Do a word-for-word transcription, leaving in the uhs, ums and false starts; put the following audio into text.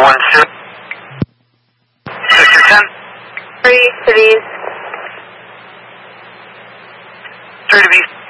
one zero. System ten. Three cities. three to be